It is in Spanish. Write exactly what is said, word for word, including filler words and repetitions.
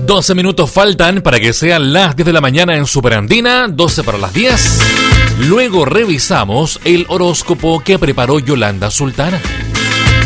doce minutos faltan para que sean las diez de la mañana en Superandina, doce para las diez. Luego revisamos el horóscopo que preparó Yolanda Sultana.